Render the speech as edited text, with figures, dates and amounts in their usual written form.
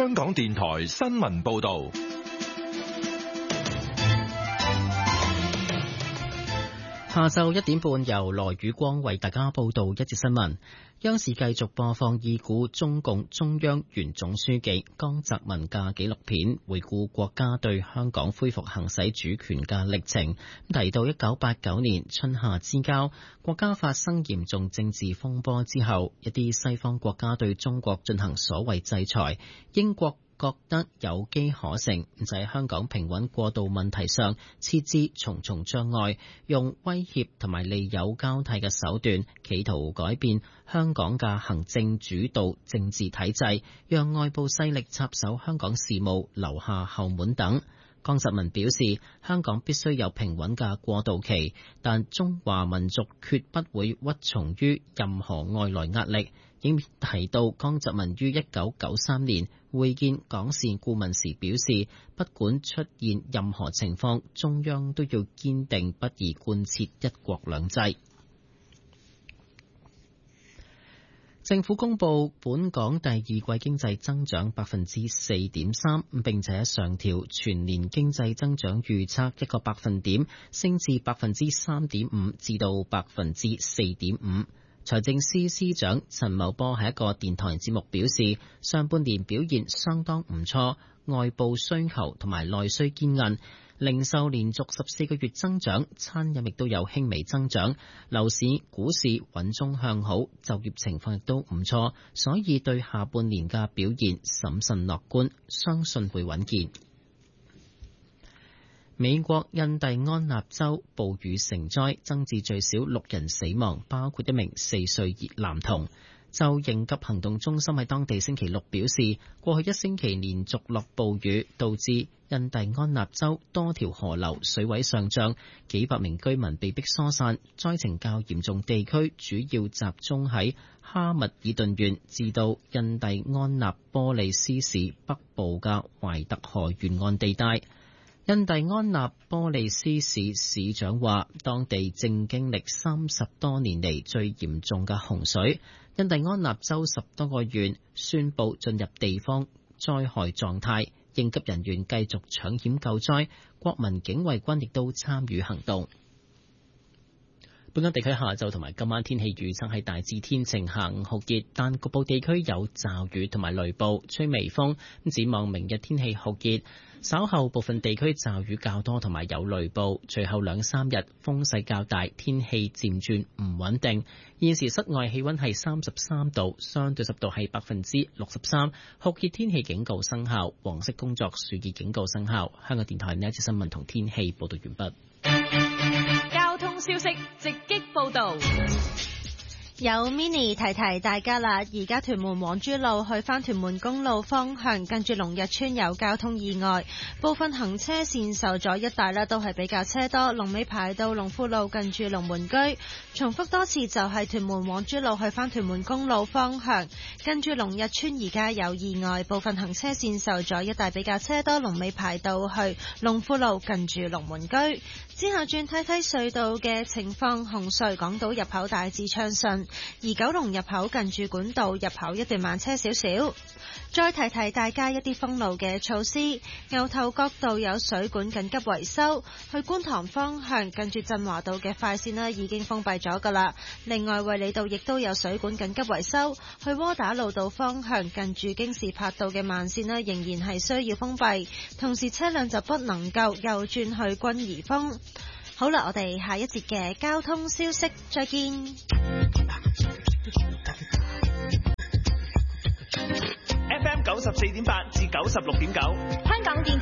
香港電台新聞報道。 下晝1點半，由羅宇光為大家報道一節新聞。央視繼續播放已故中共中央原總書記江澤民嘅紀錄片，回顧國家對香港恢復行使主權嘅歷程。提到1989年春夏之交，國家發生嚴重政治風波之後，一啲西方國家對中國進行所謂制裁，英國覺得有機可乘，就喺香港平穩過渡問題上設置重重障礙，用威脅同埋利誘交替嘅手段，企圖改變香港嘅行政主導政治體制，讓外部勢力插手香港事務，留下後門等。江澤民表示，香港必須有平穩嘅過渡期，但中華民族決不會屈從於任何外來壓力。已提到江澤民於1993年會見港事顧問時表示，不管出現任何情況，中央都要堅定不移貫徹一國兩制。政府公布本港第二季經濟增長4.3%，並且上調全年經濟增長預測1個百分點，升至3.5%至到4.5%。財政司司長陳茂波喺一個電台節目表示，上半年表現相當唔錯，外部需求同埋內需堅韌，零售連續14個月增長，餐飲亦都有輕微增長，樓市、股市穩中向好，就業情況亦都唔錯，所以對下半年嘅表現審慎樂觀，相信會穩健。美國印第安納州暴雨成災，增至最少6人死亡，包括一名4歲男童。州應急行動中心喺當地星期六表示，過去1星期連續落暴雨，導致印第安納州多條河流水位上漲，幾百名居民被迫疏散。災情較嚴重地區主要集中喺哈密爾頓縣至到印第安納波利斯市北部嘅懷特河沿岸地帶。印第安納波利斯市市長話，當地正經歷30多年嚟最嚴重嘅洪水。印第安納州10多個縣宣布進入地方災害狀態，應急人員繼續搶險救災，國民警衛軍亦都參與行動。本港地區下晝同埋今晚天氣預測係大致天晴，下午酷熱，但局部地區有驟雨同埋雷暴，吹微風。展望明日天氣酷熱，稍後部分地區驟雨較多同埋有雷暴，隨後2-3日風勢較大，天氣漸轉唔穩定。現時室外氣溫係33度，相對濕度係63%，酷熱天氣警告生效，黃色工作暑熱警告生效。香港電台呢一節新聞同天氣報道完畢。 交通消息直擊報道。 有 Mini 提提大家啦，而家屯門黃珠路去返屯門公路方向，近住龍日村有交通意外，部分行車線受阻，一帶呢都係比較車多，龍尾排到龍富路近住龍門居。重複多次，就係屯門黃珠路去返屯門公路方向，近住龍日村而家有意外，部分行車線受阻，一帶比較車多，龍尾排到去龍富路近住龍門居。之後轉睇睇隧道嘅情況，紅隧港島入口大致暢順，而九龍入口近住管道入口一段慢車少少。再提提大家一啲封路嘅措施，牛頭角道有水管緊急維修，去觀塘方向近住振華道嘅快線已經封閉咗㗎啦。另外衛理道亦都有水管緊急維修，去窩打老道方向近住京士柏道嘅慢線仍然係需要封閉，同時車輛就不能夠右轉去君怡峰。好啦，我哋下一節嘅交通消息再見。 FM 94.8至96.9，香港電台。